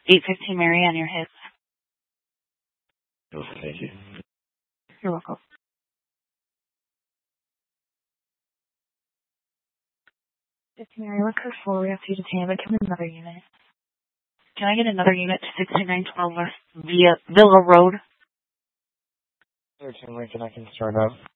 815 Mary on your hits. Okay, thank you. You're welcome. It's Mary. Look for 4. We have to detain, but can another unit. Can I get another unit to 6912 West via Villa Road? 13 Lincoln, I can start up.